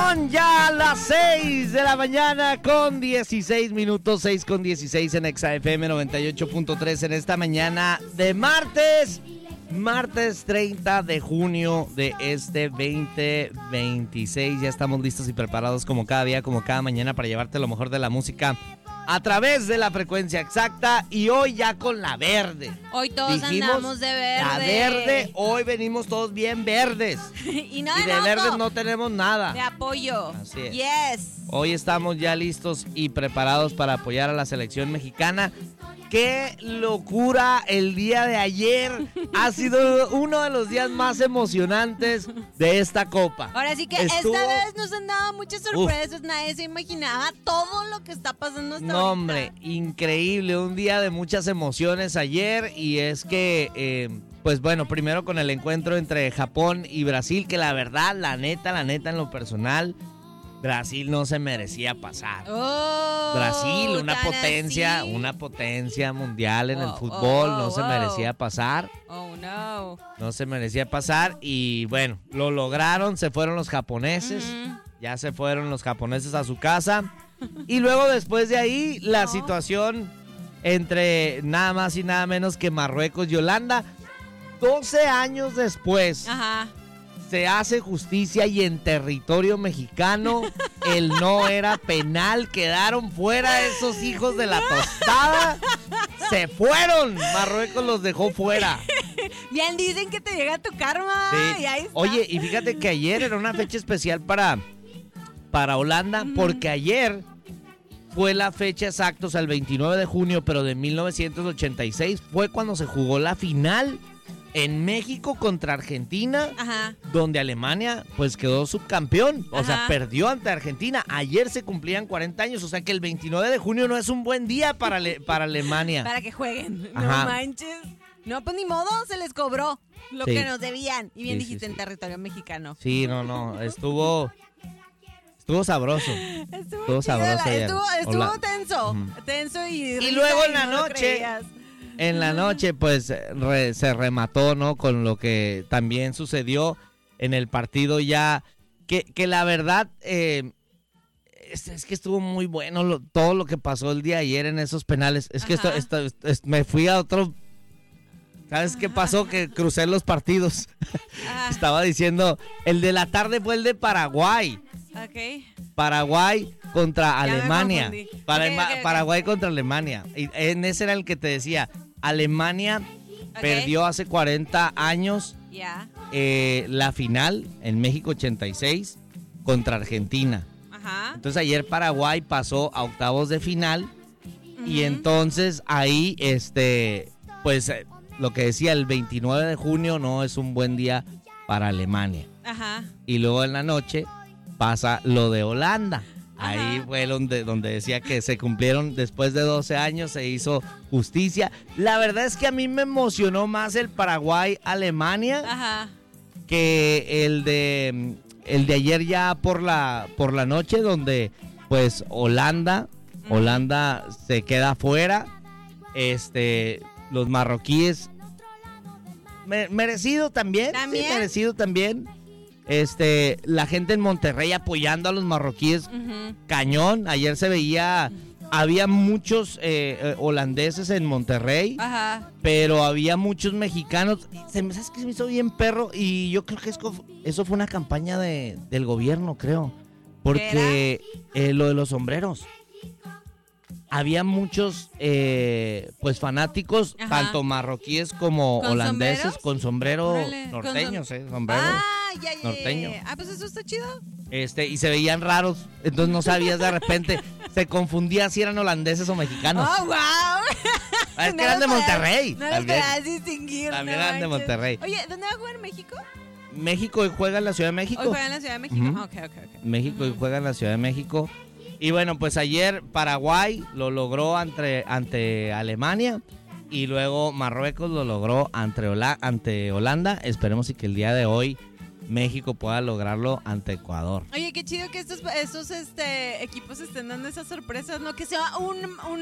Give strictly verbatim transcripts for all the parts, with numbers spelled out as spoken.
Son ya las seis de la mañana con dieciséis minutos, seis con dieciséis en Exa F M noventa y ocho punto tres en esta mañana de martes, martes treinta de junio de este veinte veintiséis. Ya estamos listos y preparados como cada día, como cada mañana para llevarte lo mejor de la música a través de la frecuencia exacta y hoy ya con la verde. Hoy todos Dijimos, andamos de verde. La verde, hoy venimos todos bien verdes. y no y de, de moco, verdes no tenemos nada. de apoyo. Así es. Yes. Hoy estamos ya listos y preparados para apoyar a la selección mexicana. ¡Qué locura! El día de ayer ha sido uno de los días más emocionantes de esta Copa. Ahora sí que Estuvo... esta vez nos han dado muchas sorpresas. Uf. Nadie se imaginaba todo lo que está pasando hasta No, ahorita. hombre, increíble. Un día de muchas emociones ayer. Y es que, eh, pues bueno, primero con el encuentro entre Japón y Brasil, que la verdad, la neta, la neta, en lo personal, Brasil no se merecía pasar. Oh, Brasil, una potencia, así. una potencia mundial en oh, el fútbol, oh, oh, no se oh. merecía pasar. Oh, no. No se merecía pasar y bueno, lo lograron, se fueron los japoneses, uh-huh. ya se fueron los japoneses a su casa. Y luego después de ahí, la no. situación entre nada más y nada menos que Marruecos y Holanda, doce años después. Ajá. Se hace justicia y en territorio mexicano el no era penal. Quedaron fuera esos hijos de la tostada. Se fueron. Marruecos los dejó fuera. Bien dicen que te llega tu karma. Sí. Y ahí está. Oye, y fíjate que ayer era una fecha especial para, para Holanda, mm. porque ayer fue la fecha exacta, o sea, el veintinueve de junio, pero de mil novecientos ochenta y seis, fue cuando se jugó la final en México contra Argentina, Ajá. donde Alemania pues quedó subcampeón, o Ajá. sea, perdió ante Argentina. Ayer se cumplían cuarenta años, o sea que el veintinueve de junio no es un buen día para, Ale- para Alemania. Para que jueguen, Ajá. no manches. No, pues ni modo, se les cobró lo Sí. que nos debían. Y bien Sí, dijiste sí, en sí. territorio mexicano. Sí, no, no, estuvo... Estuvo sabroso. Estuvo, Estuvo sabroso ayer. Estuvo, estuvo Hola. tenso, Uh-huh. tenso y Y risa luego en y la no lo noche... creías. En la noche, pues, re, se remató, ¿no? Con lo que también sucedió en el partido ya, que, que la verdad, eh, es, es que estuvo muy bueno lo, todo lo que pasó el día de ayer en esos penales. Es que esto, esto, esto, esto, me fui a otro... ¿Sabes qué pasó? Que crucé los partidos. Ah. Estaba diciendo, el de la tarde fue el de Paraguay. Ok. Paraguay contra Ya me Alemania. confundí. Para- Ok, ok, ok. Paraguay contra Alemania. Y en ese era el que te decía. Alemania Ok. perdió hace cuarenta años Ya. eh, la final en México ochenta y seis contra Argentina. Ajá. Entonces ayer Paraguay pasó a octavos de final. Uh-huh. Y entonces ahí, este, pues eh, lo que decía, el veintinueve de junio no es un buen día para Alemania. Ajá. Y luego en la noche pasa lo de Holanda. Ajá. Ahí fue donde, donde decía que se cumplieron después de doce años, se hizo justicia. La verdad es que a mí me emocionó más el Paraguay-Alemania Ajá. que el de el de ayer ya por la por la noche, donde pues Holanda, Mm. Holanda se queda fuera. Este, los marroquíes me- merecido también, ¿También? sí, merecido también. Este, la gente en Monterrey apoyando a los marroquíes, Uh-huh. cañón. Ayer se veía, había muchos eh, eh, holandeses en Monterrey, Ajá. pero había muchos mexicanos. Se me, ¿sabes qué se me hizo bien perro? Y yo creo que eso, eso fue una campaña de, del gobierno, creo. Porque eh, lo de los sombreros. Había muchos pues fanáticos, Ajá. tanto marroquíes como ¿Con holandeses, sombreros? con sombrero Órale, con norteños, som- eh, sombrero. Ah, ya, ya, norteño. ya. Ah, pues eso está chido. Este, y se veían raros, entonces no sabías de repente, se confundía si eran holandeses o mexicanos. ¡Oh, wow! Ah, es que eran de Monterrey. No los también. podías distinguir. También no eran de manches. Monterrey. Oye, ¿dónde va a jugar México? México hoy juega en la Ciudad de México. Hoy juega en la Ciudad de México. Ujú. Ah, ok, ok, ok. México hoy Ujú. juega en la Ciudad de México. Y bueno, pues ayer Paraguay lo logró ante, ante Alemania y luego Marruecos lo logró ante, Hola- ante Holanda. Esperemos y que el día de hoy México pueda lograrlo ante Ecuador. Oye, qué chido que estos, estos este, equipos estén dando esas sorpresas, ¿no? Que sea un,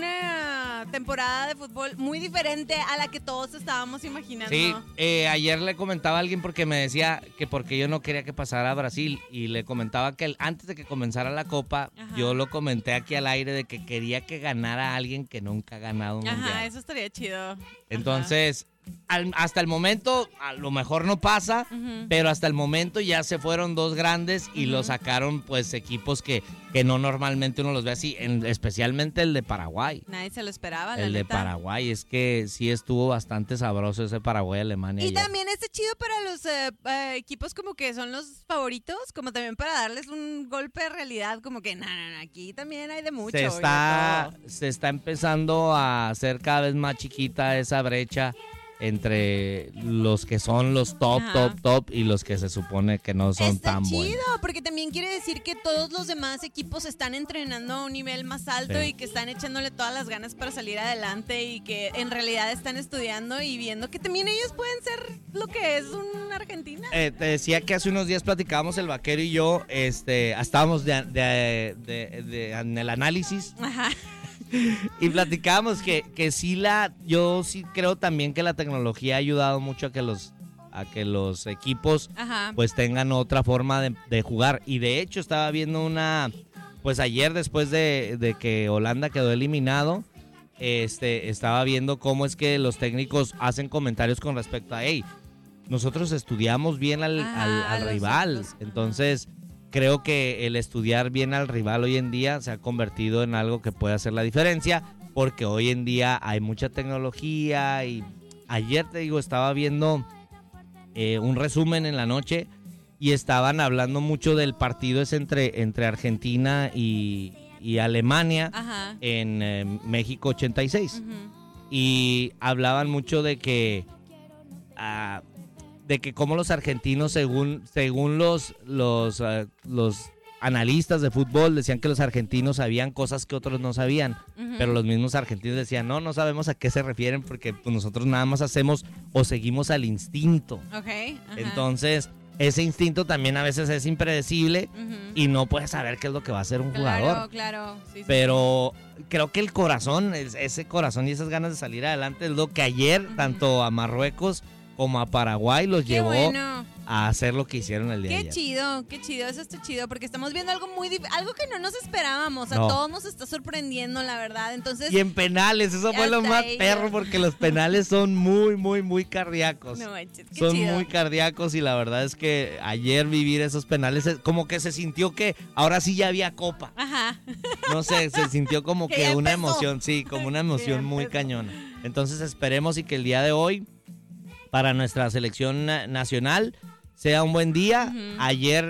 una temporada de fútbol muy diferente a la que todos estábamos imaginando. Sí, eh, ayer le comentaba a alguien porque me decía que porque yo no quería que pasara a Brasil y le comentaba que el, antes de que comenzara la Copa, Ajá. yo lo comenté aquí al aire de que quería que ganara alguien que nunca ha ganado un Ajá, mundial. eso estaría chido. Entonces... Al, hasta el momento, a lo mejor no pasa, uh-huh. pero hasta el momento ya se fueron dos grandes y uh-huh. lo sacaron pues equipos que, que no normalmente uno los ve así, en, especialmente el de Paraguay. Nadie se lo esperaba, El la de neta. Paraguay, es que sí estuvo bastante sabroso ese Paraguay-Alemania. Y ayer. también está chido para los eh, eh, equipos como que son los favoritos, como también para darles un golpe de realidad, como que, no, no, no, aquí también hay de mucho. Se está, se está empezando a hacer cada vez más chiquita esa brecha entre los que son los top, Ajá. top, top y los que se supone que no son Está tan chido, buenos. Porque también quiere decir que todos los demás equipos están entrenando a un nivel más alto sí. y que están echándole todas las ganas para salir adelante y que en realidad están estudiando y viendo que también ellos pueden ser lo que es una Argentina. Eh, te decía que hace unos días platicábamos el Vaquero y yo, este, estábamos de, de, de, de, en el análisis. Ajá. Y platicábamos que, que sí la, yo sí creo también que la tecnología ha ayudado mucho a que los, a que los equipos Ajá. pues tengan otra forma de, de jugar. Y de hecho estaba viendo una, pues ayer después de, de que Holanda quedó eliminado, este, estaba viendo cómo es que los técnicos hacen comentarios con respecto a, hey, nosotros estudiamos bien al, Ajá, al, al rival, otros. Entonces... Creo que el estudiar bien al rival hoy en día se ha convertido en algo que puede hacer la diferencia, porque hoy en día hay mucha tecnología y ayer, te digo, estaba viendo eh, un resumen en la noche y estaban hablando mucho del partido ese entre, entre Argentina y, y Alemania Ajá. en eh, México ochenta y seis. Uh-huh. Y hablaban mucho de que... Uh, de que como los argentinos, según según los los uh, los analistas de fútbol, decían que los argentinos sabían cosas que otros no sabían, uh-huh. pero los mismos argentinos decían, no, no sabemos a qué se refieren porque pues, nosotros nada más hacemos o seguimos al instinto. Okay, uh-huh. Entonces, ese instinto también a veces es impredecible uh-huh. y no puedes saber qué es lo que va a hacer un claro, jugador. Claro, sí, sí. Pero creo que el corazón, ese corazón y esas ganas de salir adelante es lo que ayer, uh-huh. tanto a Marruecos como a Paraguay los Qué llevó bueno. a hacer lo que hicieron el día Qué de ayer. Qué chido, qué chido, eso está chido, porque estamos viendo algo muy dif- algo que no nos esperábamos, a no. todos nos está sorprendiendo, la verdad. Entonces, y en penales, eso fue lo más ellos. perro, porque los penales son muy, muy, muy cardíacos. No manches, qué son chido. muy cardíacos y la verdad es que ayer vivir esos penales, como que se sintió que ahora sí ya había copa. Ajá. No sé, se sintió como que, que una empezó. emoción, sí, como una emoción muy cañona. Entonces esperemos y que el día de hoy para nuestra selección nacional sea un buen día. Uh-huh. Ayer,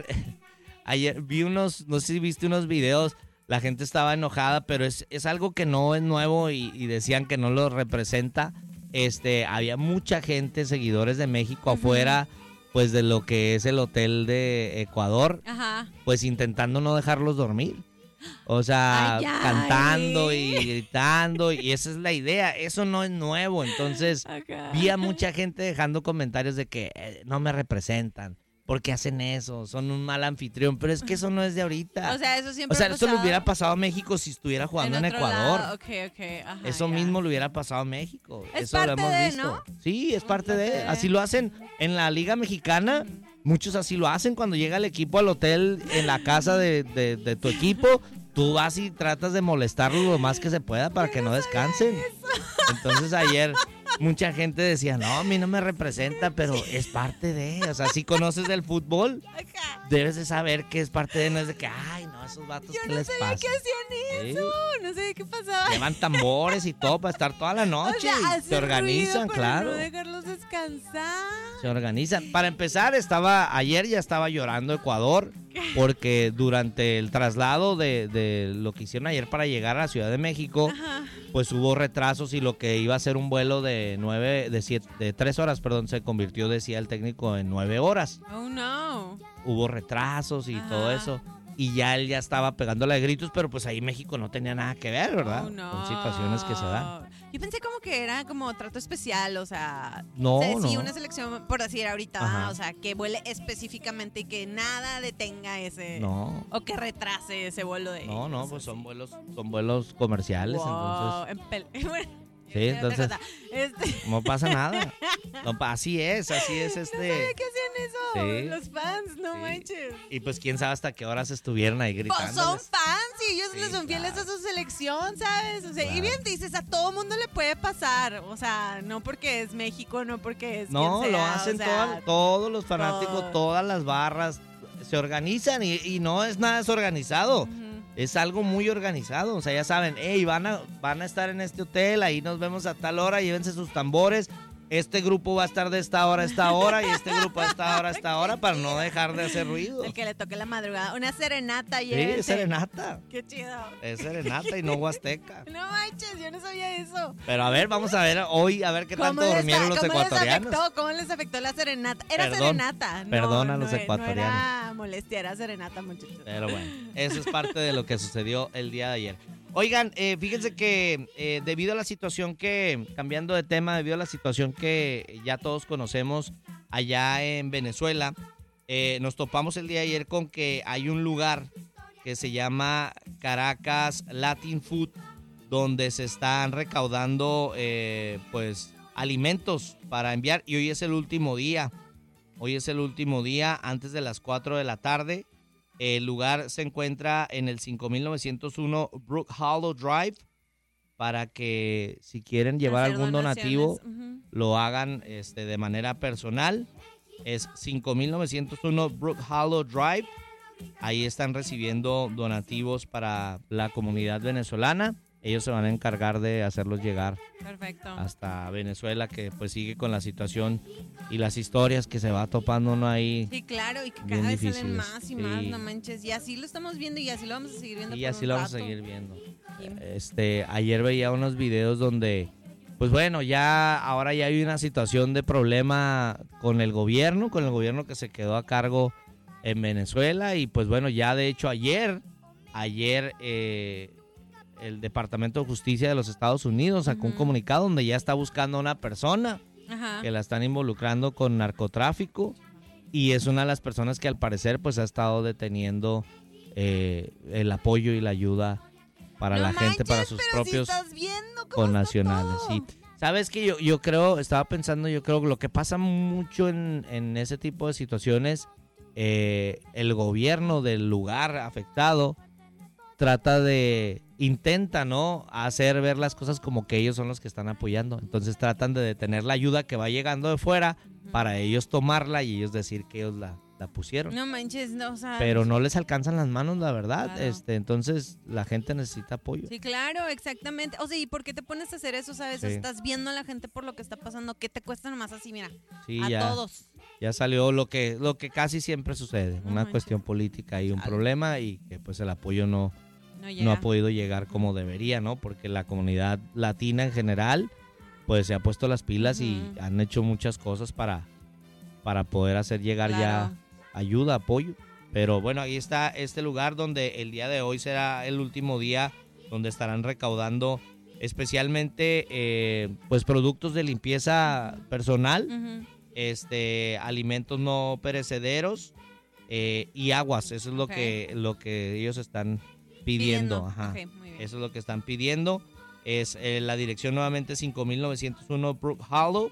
ayer vi unos, no sé si viste unos videos, la gente estaba enojada, pero es, es algo que no es nuevo y, y decían que no lo representa. Este, había mucha gente, seguidores de México uh-huh. afuera, pues de lo que es el hotel de Ecuador, Ajá. pues intentando no dejarlos dormir. O sea, ay, ay. cantando y gritando, y esa es la idea, eso no es nuevo. Entonces okay. vi a mucha gente dejando comentarios de que eh, no me representan, ¿por qué hacen eso? Son un mal anfitrión, pero es que eso no es de ahorita. O sea, eso siempre O sea, ha eso pasado. le hubiera pasado a México si estuviera jugando en, en Ecuador. Lado. Okay, okay. Ajá, eso ya. mismo le hubiera pasado a México. Es eso parte lo hemos de, visto. ¿no? Sí, es parte de. Así lo hacen en la Liga Mexicana. Muchos así lo hacen cuando llega el equipo al hotel en la casa de, de, de tu equipo. Tú vas y tratas de molestarlos lo más que se pueda para que no descansen. Entonces ayer mucha gente decía, no, a mí no me representa, pero es parte de, o sea, si conoces del fútbol, debes de saber que es parte de, no es de que, ay, no, esos vatos, yo ¿qué no les pasa? Yo no sabía que hacían eso, ¿sí? No sabía qué pasaba. Llevan tambores y todo para estar toda la noche, o sea, y se organizan, para claro. No dejarlos descansar. Se organizan. Para empezar, estaba, ayer ya estaba llorando Ecuador, porque durante el traslado de, de lo que hicieron ayer para llegar a la Ciudad de México, Ajá. pues hubo retrasos y lo que iba a ser un vuelo de nueve, de siete, de tres horas, perdón, se convirtió, decía el técnico, en nueve horas. Oh, no. Hubo retrasos y Ajá. todo eso. Y ya él ya estaba pegándole de gritos, pero pues ahí México no tenía nada que ver, ¿verdad? Oh, no. Con situaciones que se dan. Yo pensé como que era como trato especial, o sea, No, o sea, sí, no. una selección, por decir ahorita, Ajá. o sea, que vuele específicamente y que nada detenga ese, No. o que retrase ese vuelo de No, no, ellos, pues así. son vuelos, son vuelos comerciales, Wow, entonces en pel- bueno, sí, ya otra entonces cosa. Este, no pasa nada. No, pa- así es, así es no este. sabía que hacían eso, Sí. los fans, no Sí. manches. Y pues quién sabe hasta qué horas estuvieron ahí Pues gritando. son fans y ellos Sí, les son fieles claro. a su selección, ¿sabes? O sea, Claro. y bien dices, a todo mundo le puede pasar. O sea, no porque es México, no porque es No, quien sea, lo hacen o sea, toda- todos los fanáticos, todos. todas las barras se organizan y, y no es nada desorganizado. Ujú. Es algo muy organizado, o sea, ya saben, hey, van a, van a estar en este hotel, ahí nos vemos a tal hora, llévense sus tambores, este grupo va a estar de esta hora a esta hora y este grupo a esta hora a esta hora para no dejar de hacer ruido. El que le toque la madrugada. Una serenata y Sí, es serenata, Qué chido. es serenata y no huasteca. No manches, yo no sabía eso. Pero a ver, vamos a ver hoy, a ver qué tanto les- durmieron los cómo ecuatorianos. Les afectó, ¿Cómo les afectó la serenata? Era Perdón, serenata. No, perdón a no los e- ecuatorianos. No era molestia, era serenata, muchachos. Pero bueno, eso es parte de lo que sucedió el día de ayer. Oigan, eh, fíjense que eh, debido a la situación que, cambiando de tema, debido a la situación que ya todos conocemos allá en Venezuela, eh, nos topamos el día de ayer con que hay un lugar que se llama Caracas Latin Food, donde se están recaudando eh, pues alimentos para enviar y hoy es el último día. Hoy es el último día antes de las cuatro de la tarde. El lugar se encuentra en el cinco mil novecientos uno Brook Hollow Drive para que si quieren llevar Hacer algún donativo donaciones, ujú. lo hagan este, de manera personal. Es cinco mil novecientos uno Brook Hollow Drive. Ahí están recibiendo donativos para la comunidad venezolana. Ellos se van a encargar de hacerlos llegar Perfecto. hasta Venezuela, que pues sigue con la situación y las historias que se va topando uno ahí. Sí, claro, y que Bien cada vez salen difíciles. más y más, Sí. no manches. Y así lo estamos viendo y así lo vamos a seguir viendo Y por así un lo vamos a rato. seguir viendo. Sí. Este, ayer veía unos videos donde, pues bueno, ya ahora ya hay una situación de problema con el gobierno, con el gobierno que se quedó a cargo en Venezuela y pues bueno, ya de hecho ayer, ayer eh, el Departamento de Justicia de los Estados Unidos sacó un Ujú. comunicado donde ya está buscando a una persona Ajá. que la están involucrando con narcotráfico y es una de las personas que al parecer pues ha estado deteniendo eh, el apoyo y la ayuda para No la gente, para manches, sus pero propios sí estás viendo cómo está connacionales. todo. Sí. Sabes que yo, yo creo, estaba pensando, yo creo que lo que pasa mucho en, en ese tipo de situaciones, eh, el gobierno del lugar afectado trata de, intenta, ¿no? Hacer ver las cosas como que ellos son los que están apoyando. Entonces tratan de detener la ayuda que va llegando de fuera para ellos tomarla y ellos decir que ellos la, la pusieron. No manches, no, o sea. Pero no les alcanzan las manos, la verdad. Claro. Este, entonces la gente necesita apoyo. Sí, claro, exactamente. O sea, ¿y por qué te pones a hacer eso, sabes? Sí. Estás viendo a la gente por lo que está pasando. ¿Qué te cuesta nomás así, mira? Sí, a ya, todos. ya salió lo que, lo que casi siempre sucede, No una manches. cuestión política y un Chale. problema y que pues el apoyo no, No llega. no ha podido llegar como debería, ¿no? Porque la comunidad latina en general pues se ha puesto las pilas y Ujú. han hecho muchas cosas para, para poder hacer llegar Claro. ya ayuda, apoyo. Pero bueno, ahí está este lugar donde el día de hoy será el último día donde estarán recaudando especialmente eh, pues productos de limpieza personal, Ujú. este alimentos no perecederos eh, y aguas. Eso es lo Ok. que lo que ellos están pidiendo. Ajá. Ok, muy bien. Eso es lo que están pidiendo. Es eh, la dirección nuevamente cinco mil novecientos uno Brook Hollow.